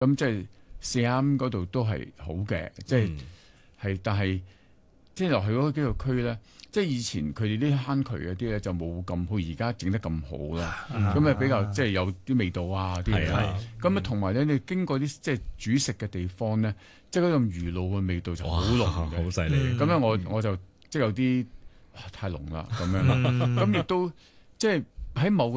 咁即係四啱嗰度都係好嘅，即係但係即係落去嗰幾個區咧，即係以前佢哋啲坑渠嗰啲咧就冇咁好，而家整得咁好啦。咁比較即係有啲味道啊啲嘢。咁同埋咧，你經過啲即係煮食嘅地方咧，即係嗰種魚露嘅味道就好濃嘅， 好犀利。 咁樣我就即係有啲太濃啦咁樣。咁亦都即係喺某